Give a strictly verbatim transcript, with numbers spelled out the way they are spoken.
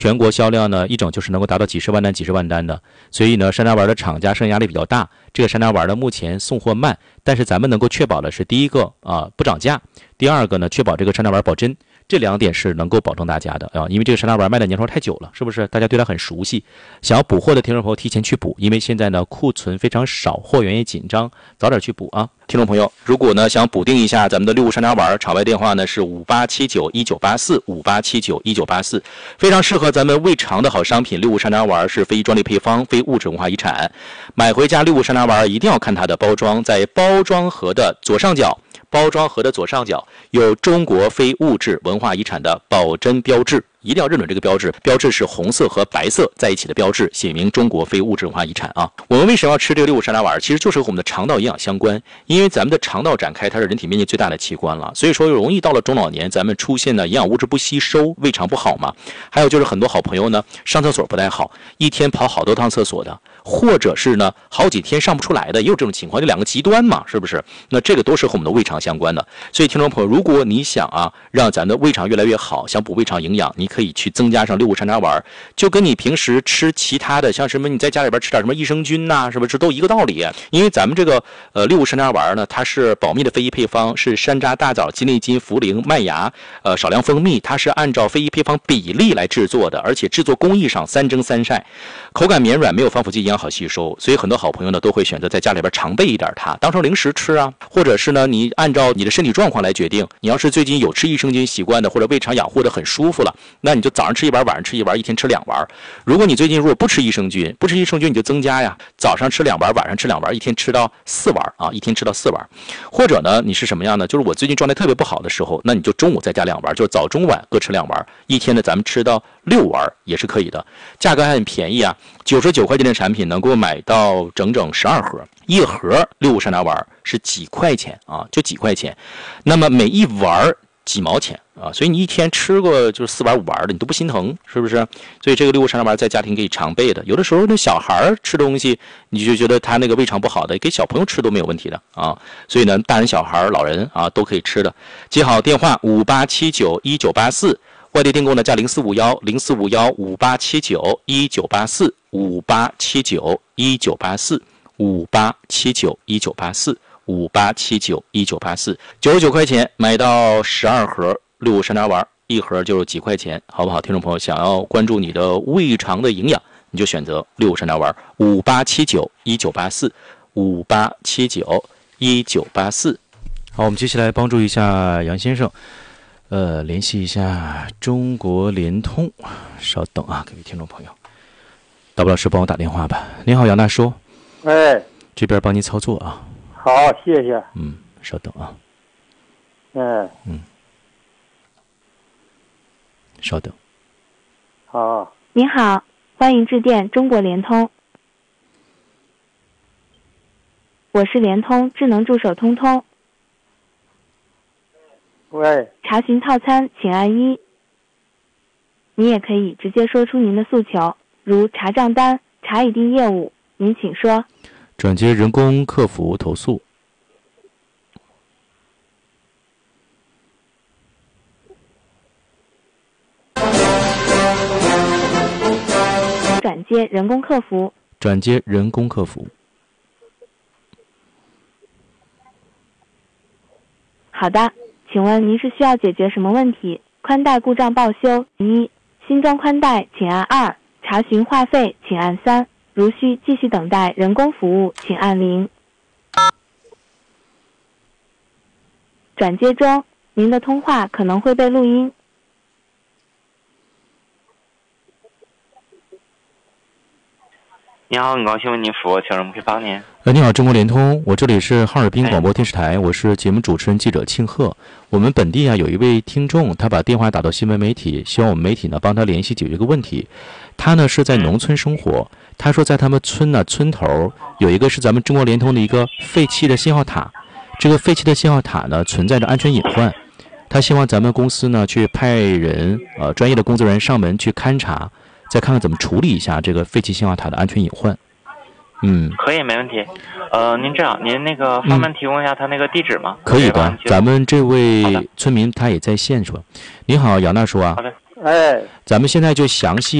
全国销量呢，一整就是能够达到几十万单、几十万单的。所以呢，山楂丸的厂家生意压力比较大。这个山楂丸呢，目前送货慢，但是咱们能够确保的是，第一个啊不涨价，第二个呢，确保这个山楂丸保真。这两点是能够保证大家的啊，因为这个山楂丸卖的年头太久了，是不是？大家对它很熟悉。想要补货的听众朋友提前去补，因为现在呢库存非常少，货源也紧张，早点去补啊。听众朋友，如果呢想补丁一下咱们的六物山楂丸，场外电话呢是五八七九一九八四五八七九一九八四，非常适合咱们胃肠的好商品。六物山楂丸是非专利配方，非物质文化遗产。买回家六物山楂丸一定要看它的包装，在包装盒的左上角。包装盒的左上角有中国非物质文化遗产的保真标志，一定要认准这个标志，标志是红色和白色在一起的标志，写明中国非物质文化遗产啊。我们为什么要吃这个六物山楂丸？其实就是和我们的肠道营养相关，因为咱们的肠道展开它是人体面积最大的器官了，所以说容易到了中老年咱们出现呢营养物质不吸收，胃肠不好嘛。还有就是很多好朋友呢上厕所不太好，一天跑好多趟厕所的，或者是呢好几天上不出来的，也有这种情况，就两个极端嘛，是不是？那这个都是和我们的胃肠相关的。所以听众朋友，如果你想啊让咱的胃肠越来越好，想补胃肠营养，你可以去增加上六物山楂丸，就跟你平时吃其他的像什么你在家里边吃点什么益生菌呐、啊，是不是都一个道理？因为咱们这个呃六物山楂丸呢，它是保密的非遗配方，是山楂、大枣、鸡内金、茯苓、麦芽、呃少量蜂蜜，它是按照非遗配方比例来制作的，而且制作工艺上三蒸三晒，口感绵软，没有防腐剂，营养好吸收。所以很多好朋友呢都会选择在家里边常备一点它，当成零食吃啊，或者是呢你按照你的身体状况来决定。你要是最近有吃益生菌习惯的，或者胃肠养护的很舒服了，那你就早上吃一丸，晚上吃一丸，一天吃两丸。如果你最近如果不吃益生菌，不吃益生菌你就增加呀，早上吃两丸，晚上吃两丸，一天吃到四丸啊，一天吃到四丸。或者呢，你是什么样呢？就是我最近状态特别不好的时候，那你就中午再加两丸，就是早中晚各吃两丸，一天呢咱们吃到六丸也是可以的，价格还很便宜啊，九十九块钱的产品能够买到整整十二盒，一盒六物山楂丸是几块钱啊，就几块钱，那么每一丸几毛钱啊，所以你一天吃个就是四丸五丸的，你都不心疼，是不是？所以这个六物山楂丸在家庭可以常备的。有的时候那小孩吃东西，你就觉得他那个胃肠不好的，给小朋友吃都没有问题的啊。所以呢，大人、小孩、老人啊都可以吃的。记好电话五八七九一九八四，外地订购呢加零四五幺零四五幺五八七九一九八四五八七九一九八四五八七九一九八四。五八七九一九八四，九十九块钱买到十二盒六物山楂丸，一盒就是几块钱，好不好？听众朋友，想要关注你的胃肠的营养，你就选择六物山楂丸，五八七九一九八四，五八七九一九八四。好，我们接下来帮助一下杨先生，呃，联系一下中国联通，稍等啊，各位听众朋友，大布老师帮我打电话吧。您好，杨大叔， 哎， 这边帮您操作啊。 好，谢谢。 嗯，稍等啊。 嗯嗯，稍等。 好。 您好，欢迎致电中国联通。我是联通智能助手通通。 喂。 查询套餐请按一。你也可以直接说出您的诉求，如查账单、查已订业务，您请说。 转接人工客服投诉。 转接人工客服。 转接人工客服。 好的，请问您是需要解决什么问题？宽带故障报修，一；新装宽带，请按二；查询话费，请按三。如需继续等待人工服务，请按零。转接中，您的通话可能会被录音。 你好，很高兴为您服务，请问可以帮您？ 呃，你好，中国联通，我这里是哈尔滨广播电视台，我是节目主持人记者庆贺。我们本地啊有一位听众，他把电话打到新闻媒体，希望我们媒体呢帮他联系解决一个问题。他呢是在农村生活，他说在他们村呢村头有一个是咱们中国联通的一个废弃的信号塔，这个废弃的信号塔呢存在着安全隐患，他希望咱们公司呢去派人呃专业的工作人员上门去勘察，再看看怎么处理一下这个废弃信号塔的安全隐患。嗯， 可以，没问题。呃，您这样，您那个方便提供一下他那个地址吗？ 嗯、可以的，咱们这位村民他也在线是吧？您好，杨大叔啊。 好的。 哎， 咱们现在就详细